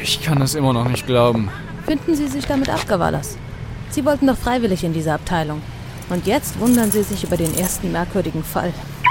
Ich kann es immer noch nicht glauben. Finden Sie sich damit ab, Gavalas? Sie wollten doch freiwillig in diese Abteilung. Und jetzt wundern Sie sich über den ersten merkwürdigen Fall.